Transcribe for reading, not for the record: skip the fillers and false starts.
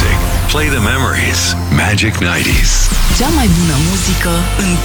music. Play the memories. Magic 90s. Cea mai bună muzică în